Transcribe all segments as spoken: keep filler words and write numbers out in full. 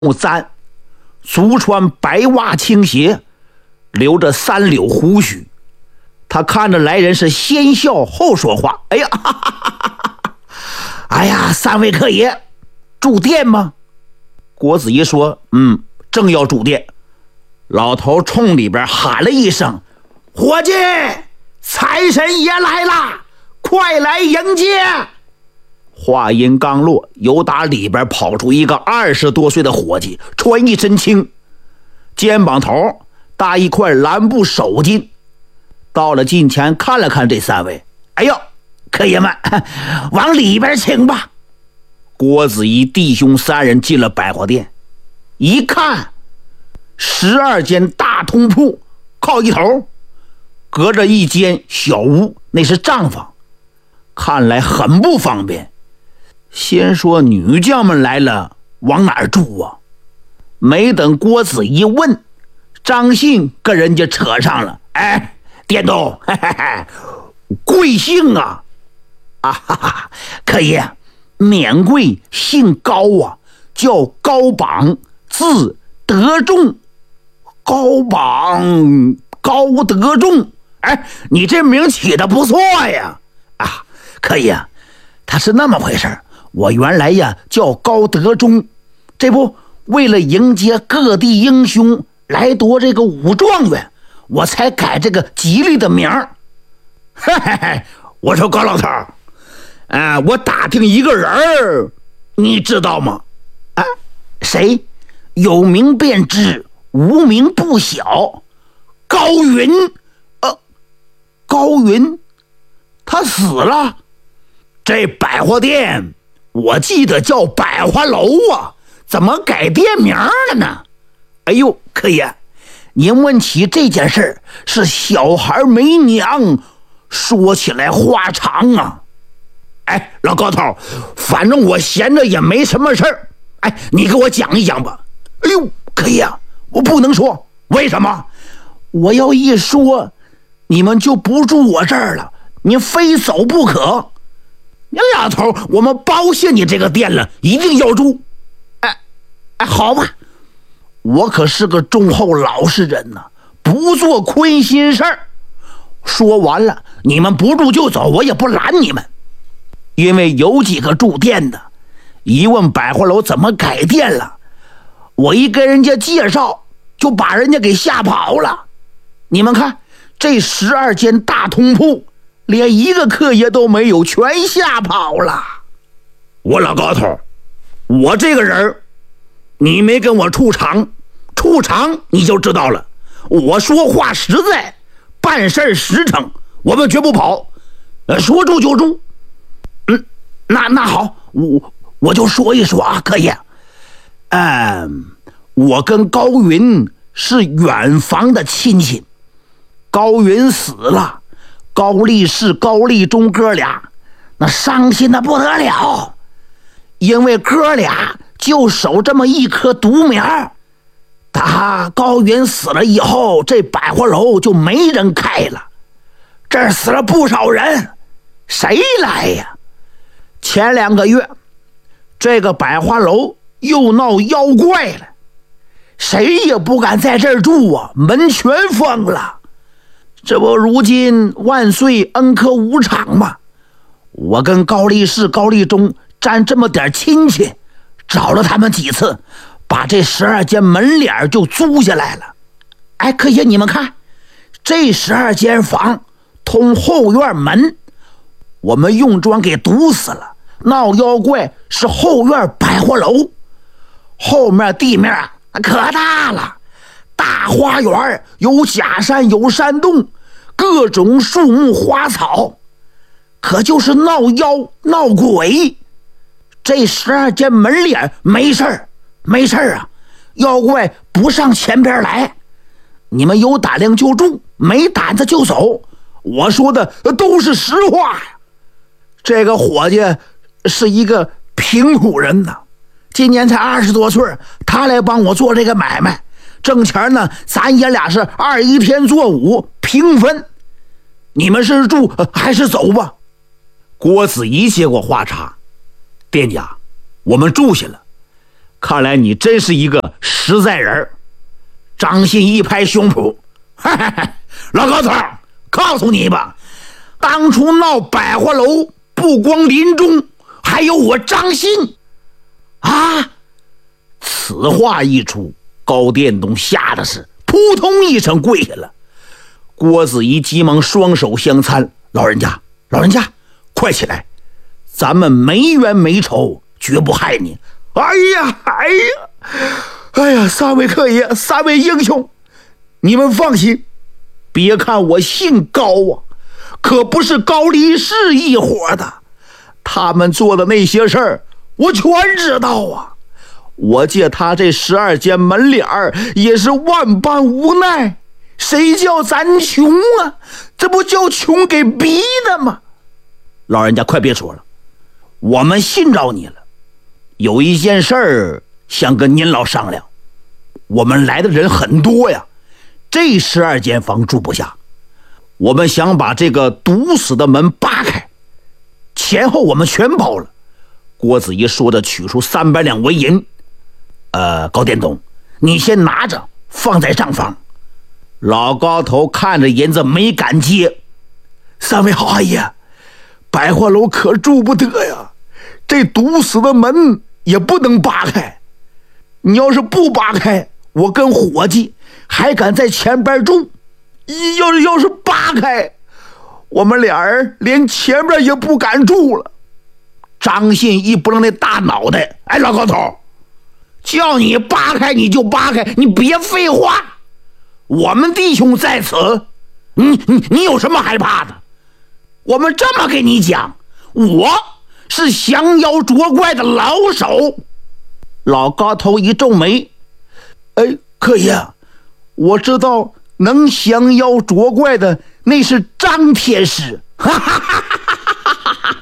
木簪，足穿白袜青鞋，留着三绺胡须。他看着来人是先笑后说话：“哎呀，哈哈哈哈哈！哎呀，三位客爷，住店吗？”郭子仪说：“嗯，正要住店。”老头冲里边喊了一声：“伙计，财神爷来了，快来迎接！”话音刚落，由打里边跑出一个二十多岁的伙计，穿一身青，肩膀头搭一块蓝布手巾。到了近前看了看这三位，哎呦，客爷们，往里边请吧。郭子仪弟兄三人进了百货店，一看，十二间大通铺靠一头，隔着一间小屋，那是账房，看来很不方便。先说女将们来了，往哪儿住啊？没等郭子仪问，张信跟人家扯上了：“哎，店东，嘿嘿嘿，贵姓啊？”“啊哈哈，客爷，免贵，姓高啊，叫高榜，字德仲。”“高榜，高德仲，哎，你这名起的不错呀！”“啊，客爷，他是那么回事，我原来呀叫高德忠，这不为了迎接各地英雄来夺这个武状元，我才改这个吉利的名儿。”“嘿嘿嘿，我说高老头，啊，我打听一个人儿，你知道吗？”“啊，谁？有名便知，无名不晓。高云，呃，高云，他死了。这百货店我记得叫百花楼啊，怎么改店名了呢？”“哎呦，客爷，您问起这件事是小孩没娘，说起来话长啊。”“哎，老高头，反正我闲着也没什么事儿，哎，你给我讲一讲吧。”“哎呦，客爷，我不能说。为什么？我要一说，你们就不住我这儿了，你非走不可。你老头，我们包下你这个店了，一定要住。”“哎哎，好吧，我可是个忠厚老实人呢，不做亏心事儿。说完了，你们不住就走，我也不拦你们。因为有几个住店的，一问百货楼怎么改店了，我一跟人家介绍，就把人家给吓跑了。你们看，这十二间大通铺，连一个客爷都没有，全吓跑了。我老高头，我这个人，你没跟我出场，出场你就知道了。我说话实在，办事实诚，我们绝不跑，呃，说住就住。嗯，那那好，我我就说一说啊，客爷。嗯，我跟高云是远房的亲戚，高云死了，高力士、高力忠哥俩那伤心的不得了，因为哥俩就守这么一棵独苗。他高云死了以后，这百货楼就没人开了，这儿死了不少人，谁来呀？前两个月，这个百花楼又闹妖怪了，谁也不敢在这儿住啊，门全封了。这不如今万岁恩科无常嘛，我跟高力士、高力忠沾这么点亲戚，找了他们几次，把这十二间门脸就租下来了。哎，客爷你们看，这十二间房通后院门，我们用砖给堵死了。闹妖怪是后院百货楼，后面地面可大了，大花园，有假山有山洞，各种树木花草，可就是闹妖闹鬼。这十二间门脸没事儿没事儿啊，妖怪不上前边来，你们有胆量就住，没胆子就走，我说的都是实话呀。这个伙计是一个平埔人呐，今年才二十多岁，他来帮我做这个买卖，挣钱呢，咱爷俩是二一天做五平分。你们是住还是走吧？郭子仪接过话茬：“店家，我们住下了， 看来你真是一个实在人。张信一拍胸脯，嘿嘿嘿，老高头，告诉你吧，当初闹百花楼不光林中，还有我张信啊！此话一出，高殿东吓得是扑通一声跪下了。郭子仪急忙双手相搀，老人家老人家快起来，咱们没冤没仇，绝不害你。哎呀哎呀哎呀，三位客爷，三位英雄，你们放心，别看我姓高啊，可不是高力士一伙的，他们做的那些事儿我全知道啊。我借他这十二间门脸儿也是万般无奈，谁叫咱穷啊，这不叫穷给逼的吗？老人家快别说了，我们信着你了，有一件事儿想跟您老商量。我们来的人很多呀，这十二间房住不下，我们想把这个堵死的门扒开，前后我们全包了。郭子仪说着取出三百两为银，呃，高殿东，你先拿着放在账房。老高头看着银子没敢接。三位好阿爷，百花楼可住不得呀，这堵死的门也不能扒开，你要是不扒开，我跟伙计还敢在前边住，要是要是扒开，我们俩人连前边也不敢住了。张信一拨那大脑袋，哎，老高头，叫你扒开你就扒开，你别废话，我们弟兄在此，你你你有什么害怕的？我们这么跟你讲，我是降妖捉怪的老手。老高头一皱眉，哎，客爷，我知道能降妖捉怪的那是张天师，哈哈哈哈哈哈！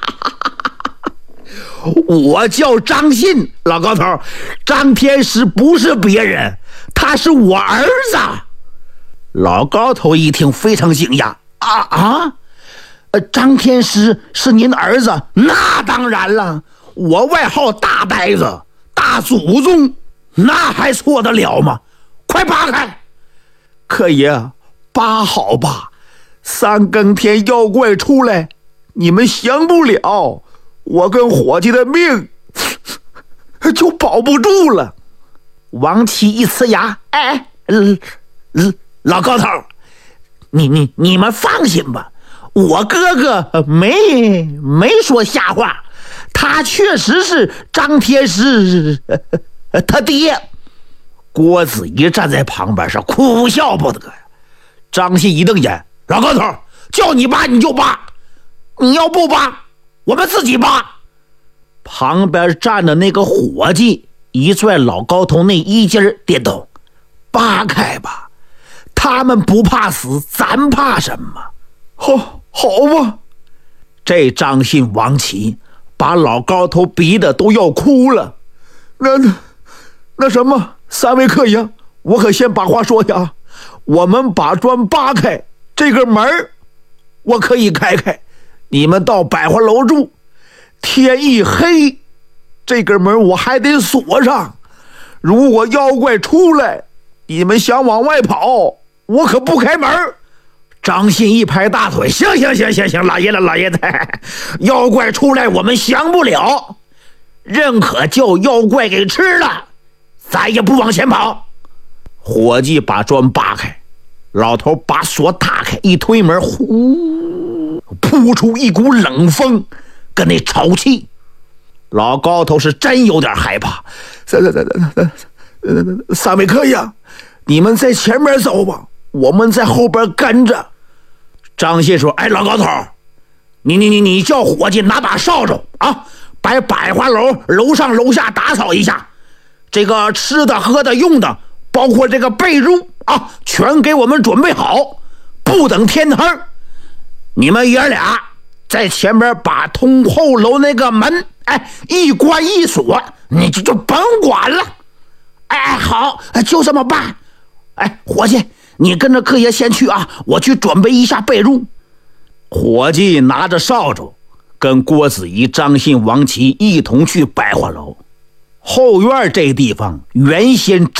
我叫张信，老高头，张天师不是别人，他是我儿子。老高头一听非常惊讶，啊啊，呃，张天师是您儿子？那当然了，我外号大呆子，大祖宗，那还错得了吗？快扒开！客爷，扒好吧，三更天妖怪出来，你们降不了，我跟伙计的命就保不住了。王七一呲牙，哎，呃呃、老高头，你你你们放心吧，我哥哥没没说瞎话，他确实是张天师他爹。郭子仪站在旁边是哭笑不得呀。张信一瞪眼，老高头，叫你扒你就扒，你要不扒我们自己扒。旁边站的那个伙计一拽老高头那衣襟，点头，扒开吧，他们不怕死，咱怕什么？好，好吧。这张信王琦把老高头逼得都要哭了。那那那什么，三位客爷，我可先把话说下，我们把砖扒开，这个门我可以开开，你们到百花楼住，天一黑，这个门我还得锁上，如果妖怪出来，你们想往外跑，我可不开门。张信一拍大腿，行行行行行，老爷子老爷子，妖怪出来我们降不了，认可叫妖怪给吃了，咱也不往前跑。伙计把砖扒开，老头把锁打开，一推门，呼，扑出一股冷风跟那潮气。老高头是真有点害怕。三三三三三三位客爷，你们在前面走吧，我们在后边跟着。张信说，哎，老高头，你你你你叫伙计拿把扫帚啊，把百花楼楼上楼下打扫一下，这个吃的喝的用的，包括这个被褥啊，全给我们准备好，不等天黑，你们爷俩在前边把通后楼那个门，哎，一关一锁，你就就甭管了。哎，好，就这么办。哎，伙计，你跟着客爷先去啊，我去准备一下被褥。伙计拿着扫帚，跟郭子仪、张信、王琦一同去百花楼。 后院这地方原先